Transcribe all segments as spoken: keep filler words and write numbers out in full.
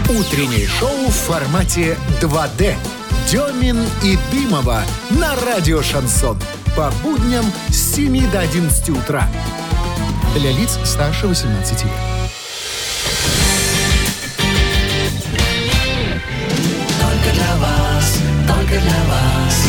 Утреннее шоу в формате два дэ. Демин и Дымова на радио «Шансон». По будням с семи до одиннадцати утра. Для лиц старше восемнадцати лет. Только для вас, только для вас.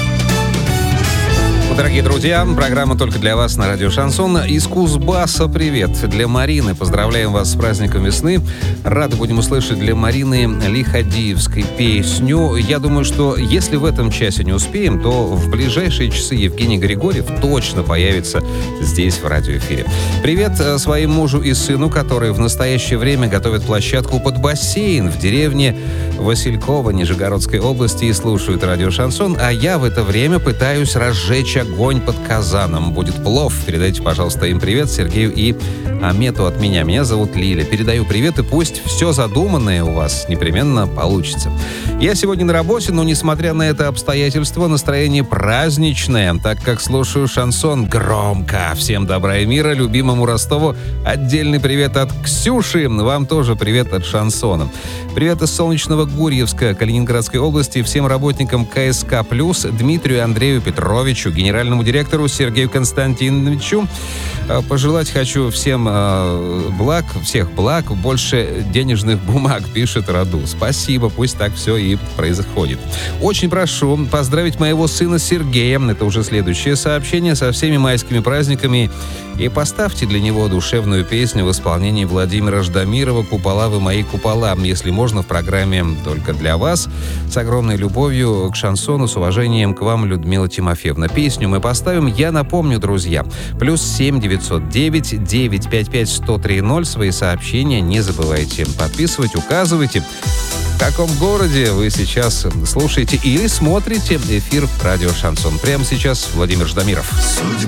Дорогие друзья, программа «Только для вас» на радио «Шансон». Из Кузбасса привет. Для Марины. Поздравляем вас с праздником весны. Рады будем услышать для Марины Лиходеевской песню. Я думаю, что если в этом часе не успеем, то в ближайшие часы Евгений Григорьев точно появится здесь, в радиоэфире. Привет своим мужу и сыну, которые в настоящее время готовят площадку под бассейн в деревне Василькова Нижегородской области и слушают радио «Шансон», а я в это время пытаюсь разжечь огонь под казаном. Будет плов. Передайте, пожалуйста, им привет, Сергею и Амету от меня. Меня зовут Лиля. Передаю привет, и пусть все задуманное у вас непременно получится. Я сегодня на работе, но, несмотря на это обстоятельство, настроение праздничное, так как слушаю шансон громко. Всем добра и мира, любимому Ростову отдельный привет от Ксюши. Вам тоже привет от шансона. Привет из солнечного Гурьевска, Калининградской области, всем работникам ка эс ка плюс, Дмитрию Андрею Петровичу, генеральному директору Сергею Константиновичу. Пожелать хочу всем э, благ, всех благ, больше денежных бумаг, пишет Раду. Спасибо, пусть так все и происходит. Очень прошу поздравить моего сына Сергея, это уже следующее сообщение, со всеми майскими праздниками, и поставьте для него душевную песню в исполнении Владимира Ждамирова «Купола вы мои купола», если можно, в программе «Только для вас». С огромной любовью к шансону, с уважением к вам, Людмила Тимофеевна. Песню мы поставим, я напомню, друзья, плюс семь девятьсот девять девятьсот пятьдесят пять сто три ноль. Свои сообщения не забывайте подписывать, указывайте, в каком городе вы сейчас слушаете или смотрите эфир радио «Шансон». Прямо сейчас Владимир Ждамиров.